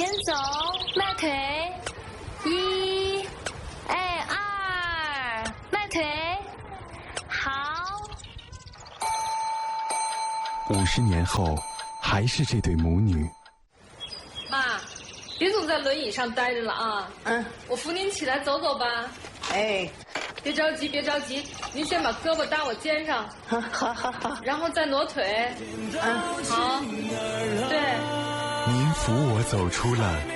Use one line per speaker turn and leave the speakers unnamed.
前走，迈腿，1，哎2，迈腿，好。
50年后，还是这对母女。
妈，别总在轮椅上待着了啊！我扶您起来走走吧。
哎，
别着急，别着急，您先把胳膊搭我肩上，
好，
然后再挪腿。好，对。
您扶我走出了